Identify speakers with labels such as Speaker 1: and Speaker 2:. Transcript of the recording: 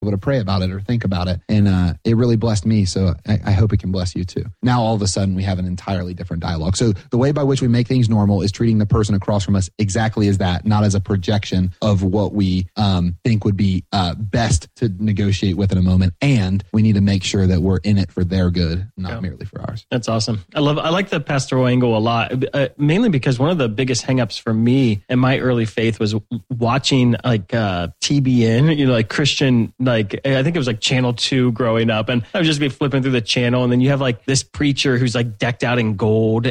Speaker 1: able to pray about it or think about it. And it really blessed me. So I hope it can bless you too. Now, all of a sudden, we have an entirely different dialogue. So the way by which we make things normal is treating the person across from us exactly as that, not as a projection of what we think would be best to negotiate with in a moment. And we need to make sure that we're in it for their good, not merely for ours.
Speaker 2: That's awesome. I like the pastoral angle a lot, mainly because one of the biggest hangups for me in my early faith was watching like TBN, like Christian, like I think it was like Channel 2 growing up, and I would just be flipping through the channel, and then you have like this preacher who's like decked out in gold,